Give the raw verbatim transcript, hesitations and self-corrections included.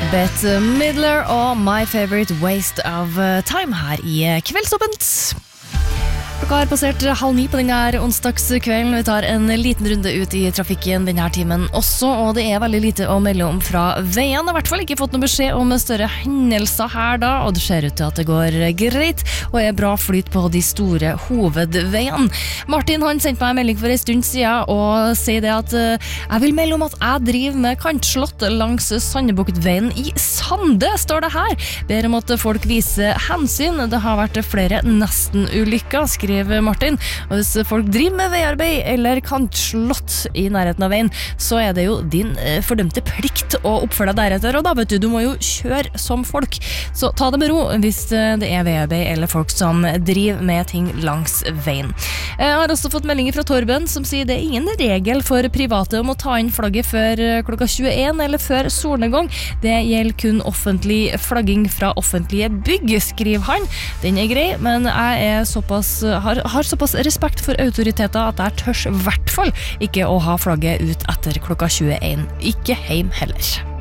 Bette Midler og My Favorite Waste of Time her i Kveldsåpent. Klokka har passert halv ni på denne onsdagskvelden. Vi tar en liten runde ut i trafikken denne timen også, og det er veldig lite å melde om fra veien. Jeg har i hvert fall ikke fått noen beskjed om større hendelser her da, og det ser ut til at det går greit, og er bra flyt på de store hovedveiene. Martin han sendte meg en melding for en stund siden og sier det at uh, jeg vil melde om at jeg driver med kantslott langs Sandebuktveien i Sande, står det her. Ber om at folk viser hensyn. Det har vært flere nesten-ulykker, skriver Martin. Og hvis folk driver med veiarbeid eller kantslott i nærheten av veien, så er det jo din eh, fordømte plikt å oppføre deg deretter, og da vet du, du må jo kjøre som folk. Så ta det med ro hvis det er veiarbeid eller folk som driver med ting langs veien. Jeg har også fått meldinger fra Torben som sier det er ingen regel for private om å ta inn flagget før klokka tjueen eller før solnedgang. Det gjelder kun offentlig flagging fra offentlige bygg, skriver han. Den er grei, men jeg er såpass Har, har såpass respekt for autoriteter at jeg tørs i hvert fall ikke å ha flagget ut etter klokka tjueen. Ikke heim heller.